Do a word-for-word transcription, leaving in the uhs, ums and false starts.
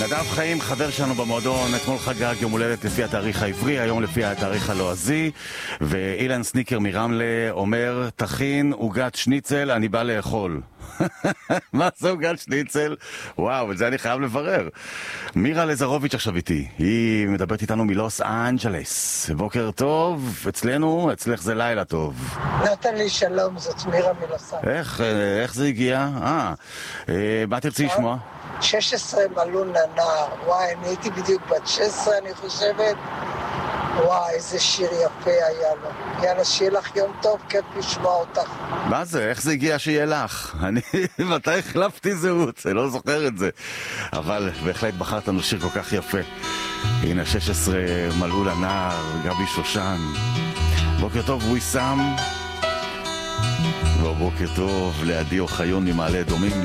נדב חיים, חבר שלנו במועדון, אתמול חגג יום הולדת לפי התאריך העברי, היום לפי התאריך הלועזי, ואילן סניקר מרמלה אומר, תכין עוגת שניצל, אני בא לאכול. מה זה עוגת שניצל? וואו, את זה אני חייב לברר. מירה לזרוביץ' עכשיו איתי, היא מדברת איתנו מלוס אנג'לס. בוקר טוב, אצלנו, אצלך זה לילה טוב. נתן לי שלום, זאת מירה מלוס אנג'לס. איך, איך זה הגיע? אה, מה תרצי לשמוע? שש עשרה מלאו ננר, וואי, אני הייתי בדיוק בת שש עשרה אני חושבת. וואי, איזה שיר יפה היה לו. יאללה, שיהיה לך יום טוב, כיף לשמוע אותך. מה זה? איך זה הגיע שיהיה לך? אני מתי החלפתי זהות? אני לא זוכר את זה. אבל בהחלט בחרת לנו שיר כל כך יפה. הנה שש עשרה מלאו לנער, גבי שושן. בוקר טוב וויסם. ובוקר טוב לעדי אוחיון ממעלה אדומים.